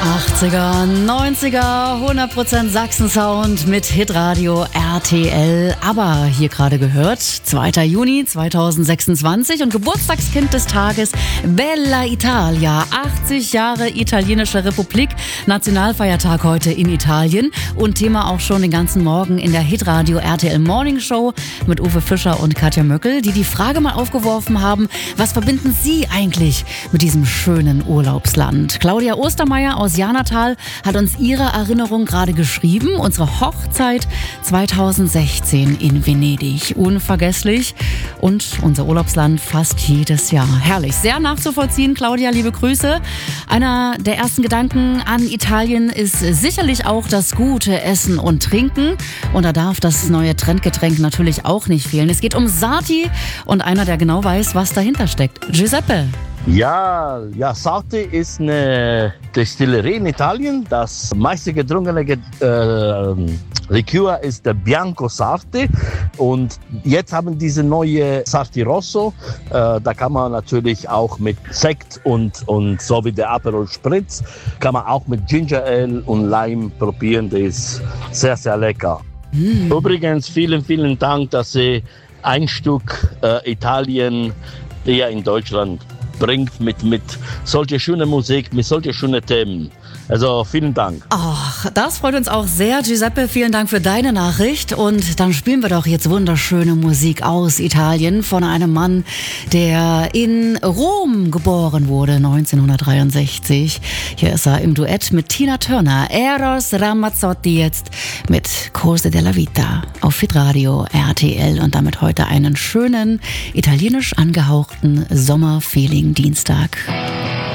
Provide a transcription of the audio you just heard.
80er, 90er, 100% Sachsen-Sound mit Hitradio RTL. Aber hier gerade gehört, 2. Juni 2026 und Geburtstagskind des Tages, Bella Italia, 80 Jahre Italienische Republik, Nationalfeiertag heute in Italien und Thema auch schon den ganzen Morgen in der Hitradio RTL Morning Show mit Uwe Fischer und Katja Möckel, die Frage mal aufgeworfen haben, was verbinden Sie eigentlich mit diesem schönen Urlaubsland? Claudia Ostermeier aus Janatal hat uns ihre Erinnerung gerade geschrieben. Unsere Hochzeit 2016 in Venedig. Unvergesslich. Und unser Urlaubsland fast jedes Jahr. Herrlich. Sehr nachzuvollziehen, Claudia. Liebe Grüße. Einer der ersten Gedanken an Italien ist sicherlich auch das gute Essen und Trinken. Und da darf das neue Trendgetränk natürlich auch nicht fehlen. Es geht um Sarti und einer, der genau weiß, was dahinter steckt. Giuseppe. Ja, Sarti ist eine Destillerie in Italien. Das meiste getrunkene Likör ist der Bianco Sarti. Und jetzt haben diese neue Sarti Rosso. Da kann man natürlich auch mit Sekt und so wie der Aperol Spritz, kann man auch mit Ginger Ale und Lime probieren. Das ist sehr, sehr lecker. Übrigens, vielen Dank, dass Sie ein Stück Italien hier in Deutschland bringt mit solcher schöner Musik, mit solcher schönen Themen. Also vielen Dank. Ach, das freut uns auch sehr, Giuseppe. Vielen Dank für deine Nachricht. Und dann spielen wir doch jetzt wunderschöne Musik aus Italien von einem Mann, der in Rom geboren wurde, 1963. Hier ist er im Duett mit Tina Turner. Eros Ramazzotti jetzt mit Cose della Vita auf Hitradio RTL und damit heute einen schönen, italienisch angehauchten Sommerfeeling-Dienstag.